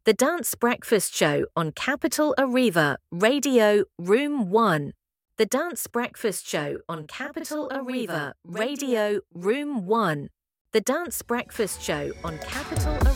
The Dance Breakfast Show on Capital Arriva, Radio Room 1. The Dance Breakfast Show on Capital Arriva, Radio Room 1. The Dance Breakfast Show on Capital Arriva.